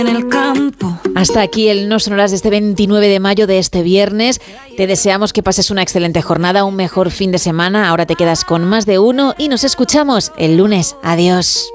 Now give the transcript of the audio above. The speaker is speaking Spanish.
en el campo. Hasta aquí el No Sonoras de este 29 de mayo, de este viernes. Te deseamos que pases una excelente jornada, un mejor fin de semana. Ahora te quedas con Más de Uno y nos escuchamos el lunes. Adiós.